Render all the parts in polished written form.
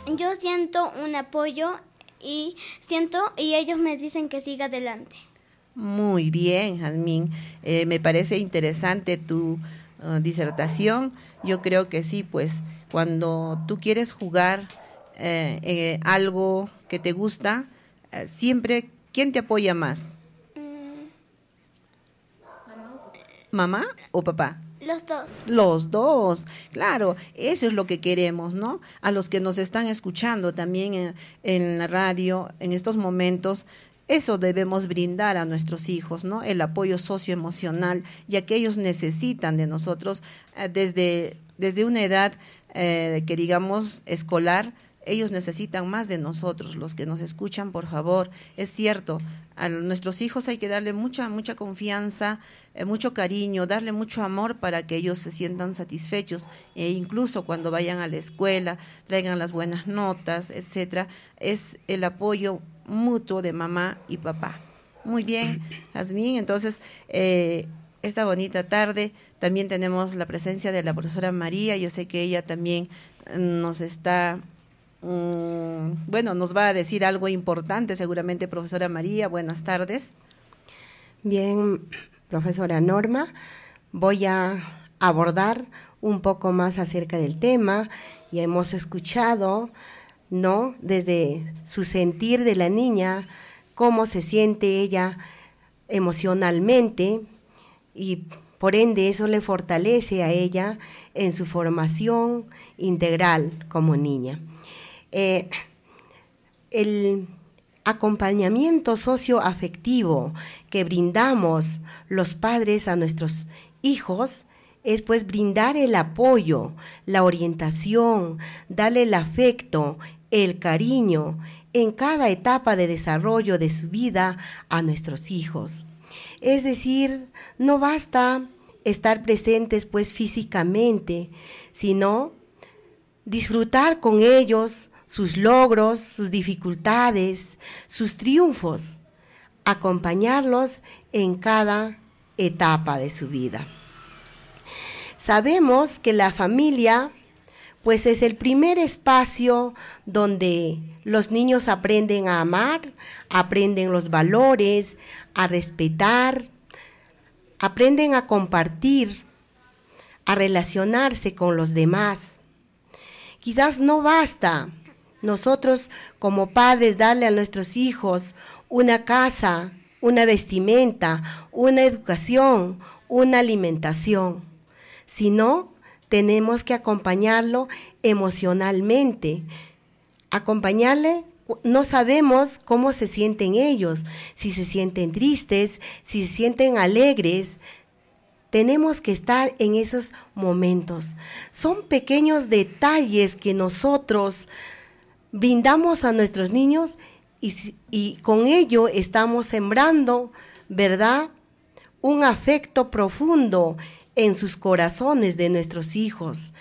Yo siento un apoyo y ellos me dicen que siga adelante. Muy bien, Jazmín. Me parece interesante tu disertación. Yo creo que sí, pues cuando tú quieres jugar algo que te gusta, siempre, ¿quién te apoya más? ¿Mamá o papá? Los dos. Los dos, claro, eso es lo que queremos, ¿no? A los que nos están escuchando también en la radio, en estos momentos, eso debemos brindar a nuestros hijos, ¿no? El apoyo socioemocional, ya que ellos necesitan de nosotros desde una edad que digamos escolar. Ellos necesitan más de nosotros, los que nos escuchan, por favor. Es cierto, a nuestros hijos hay que darle mucha confianza, mucho cariño, darle mucho amor para que ellos se sientan satisfechos, e incluso cuando vayan a la escuela, traigan las buenas notas, etcétera. Es el apoyo mutuo de mamá y papá. Muy bien, Jazmín, entonces esta bonita tarde también tenemos la presencia de la profesora María. Yo sé que ella también nos está... nos va a decir algo importante seguramente, profesora María. Buenas tardes. Bien, profesora Norma, voy a abordar un poco más acerca del tema. Ya hemos escuchado, ¿no?, desde su sentir de la niña, cómo se siente ella emocionalmente, y por ende eso le fortalece a ella en su formación integral como niña. El acompañamiento socioafectivo que brindamos los padres a nuestros hijos es pues brindar el apoyo, la orientación, darle el afecto, el cariño en cada etapa de desarrollo de su vida a nuestros hijos. Es decir, no basta estar presentes pues físicamente, sino disfrutar con ellos sus logros, sus dificultades, sus triunfos, acompañarlos en cada etapa de su vida. Sabemos que la familia, pues, es el primer espacio donde los niños aprenden a amar, aprenden los valores, a respetar, aprenden a compartir, a relacionarse con los demás. Quizás no basta nosotros como padres darle a nuestros hijos una casa, una vestimenta, una educación, una alimentación, sino tenemos que acompañarlo emocionalmente. Acompañarle, no sabemos cómo se sienten ellos, si se sienten tristes, si se sienten alegres. Tenemos que estar en esos momentos. Son pequeños detalles que nosotros brindamos a nuestros niños y con ello estamos sembrando, ¿verdad?, un afecto profundo en sus corazones de nuestros hijos.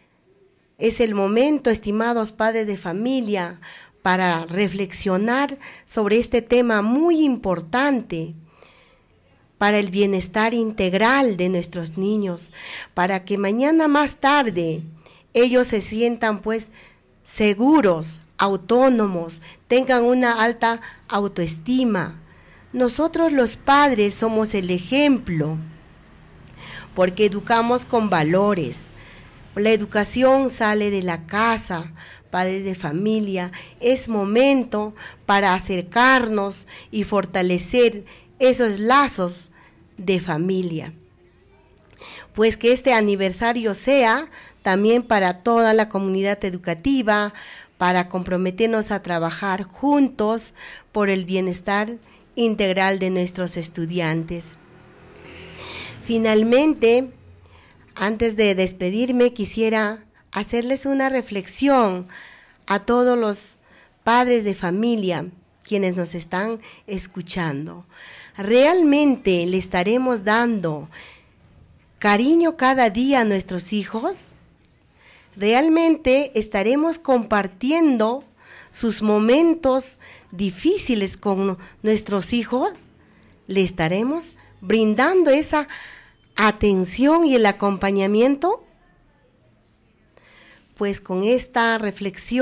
Es el momento, estimados padres de familia, para reflexionar sobre este tema muy importante para el bienestar integral de nuestros niños, para que mañana más tarde ellos se sientan pues seguros, autónomos, tengan una alta autoestima. Nosotros los padres somos el ejemplo, porque educamos con valores. La educación sale de la casa, padres de familia. Es momento para acercarnos y fortalecer esos lazos de familia. Pues que este aniversario sea también para toda la comunidad educativa, para comprometernos a trabajar juntos por el bienestar integral de nuestros estudiantes. Finalmente, antes de despedirme, quisiera hacerles una reflexión a todos los padres de familia quienes nos están escuchando. ¿Realmente le estaremos dando cariño cada día a nuestros hijos? ¿Realmente estaremos compartiendo sus momentos difíciles con nuestros hijos? ¿Le estaremos brindando esa atención y el acompañamiento? Pues con esta reflexión